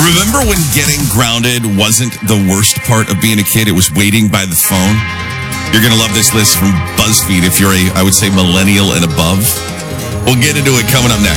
Remember when getting grounded wasn't the worst part of being a kid? It was waiting by the phone. You're going to love this list from BuzzFeed if you're I would say, millennial and above. We'll get into it coming up next.